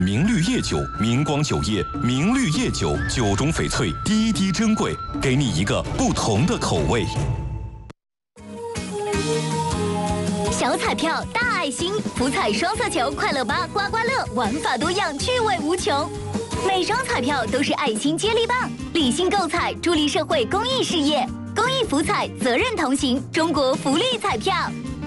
明绿夜酒，明光酒业，明绿夜酒，酒中翡翠，滴滴珍贵，给你一个不同的口味。 小彩票大爱心，福彩双色球，快乐吧刮刮乐，玩法多样，趣味无穷。每张彩票都是爱心接力棒，理性购彩，助力社会公益事业。公益福彩，责任同行，中国福利彩票。